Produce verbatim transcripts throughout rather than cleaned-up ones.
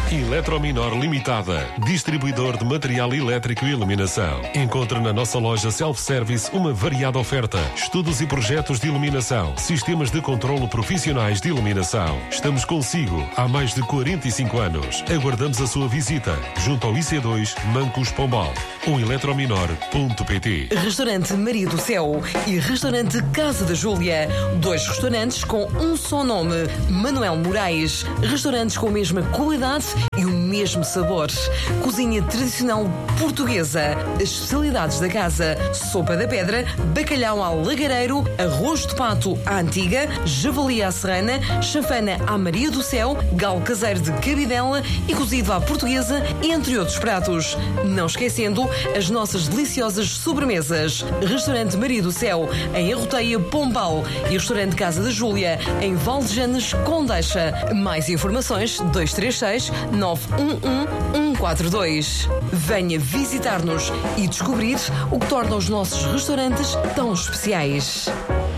Eletrominor Limitada, distribuidor de material elétrico e iluminação. Encontra na nossa loja self-service uma variada oferta, estudos e projetos de iluminação, sistemas de controlo profissionais de iluminação. Estamos consigo há mais de quarenta e cinco anos. Aguardamos a sua visita, junto ao I C dois Mancos Pombal ou eletrominor ponto pt. Restaurante Maria do Céu e Restaurante Casa da Júlia. Dois restaurantes com um só nome, Manuel Moraes. Restaurantes com a mesma qualidade e o mesmo sabor. Cozinha tradicional portuguesa. As especialidades da casa: sopa da pedra, bacalhau ao lagareiro, arroz de pato à antiga, javali à serrana, chanfana à Maria do Céu, galo caseiro de cabidela e cozido à portuguesa, entre outros pratos. Não esquecendo as nossas deliciosas sobremesas. Restaurante Maria do Céu, em Arroteia, Pombal, e Restaurante Casa da Júlia, em Valdejanes, Condeixa. Mais informações: dois três seis, nove um um, um quatro dois. Venha visitar-nos e descobrir o que torna os nossos restaurantes tão especiais.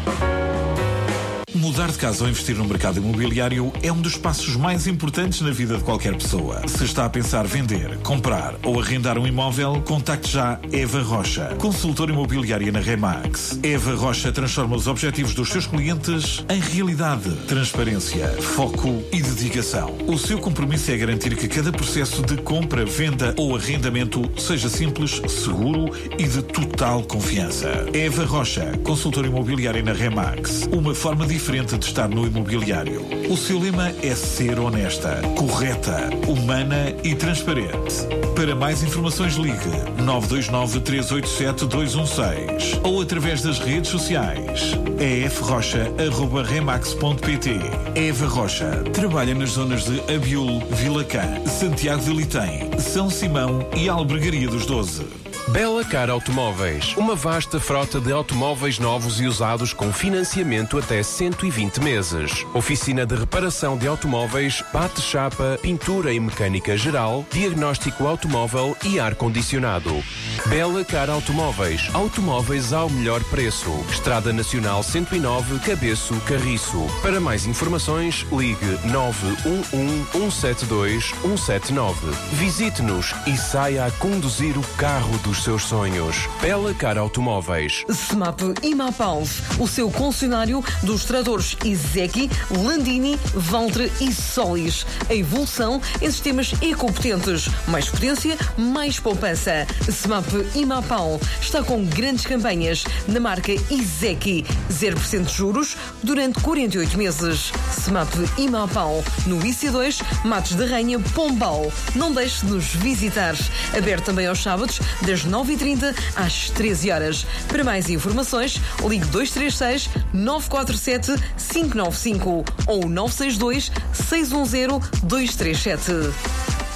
Mudar de casa ou investir no mercado imobiliário é um dos passos mais importantes na vida de qualquer pessoa. Se está a pensar vender, comprar ou arrendar um imóvel, contacte já Eva Rocha, consultora imobiliária na Remax. Eva Rocha transforma os objetivos dos seus clientes em realidade. Transparência, foco e dedicação. O seu compromisso é garantir que cada processo de compra, venda ou arrendamento seja simples, seguro e de total confiança. Eva Rocha, consultora imobiliária na Remax. Uma forma diferente de estar no imobiliário. O seu lema é ser honesta, correta, humana e transparente. Para mais informações, ligue nove dois nove, três oito sete, dois um seis ou através das redes sociais efrocha arroba remax ponto pt. Eva Rocha trabalha nas zonas de Abiúl, Vilacã, Santiago de Litem, São Simão e Albergaria dos Doze. Bela Car Automóveis, uma vasta frota de automóveis novos e usados com financiamento até cento e vinte meses. Oficina de reparação de automóveis, bate-chapa, pintura e mecânica geral, diagnóstico automóvel e ar-condicionado. Bela Car Automóveis, automóveis ao melhor preço. Estrada Nacional cento e nove, Cabeço, Carriço. Para mais informações, ligue nove um um, um sete dois, um sete nove. Visite-nos e saia a conduzir o carro dos seus sonhos. Bela Car Automóveis. SMAP Imapal, o seu concessionário dos tratores Izeki, Landini, Valtre e Solis. A evolução em sistemas ecopotentes. Mais potência, mais poupança. SMAP Imapal está com grandes campanhas na marca Izeki. zero por cento de juros durante quarenta e oito meses. SMAP Imapal, no I C dois, Matos da Rainha, Pombal. Não deixe de nos visitar. Aberto também aos sábados, das nove e trinta às treze horas. Para mais informações, ligue dois três seis, nove quatro sete, cinco nove cinco ou nove seis dois, seis um zero, dois três sete.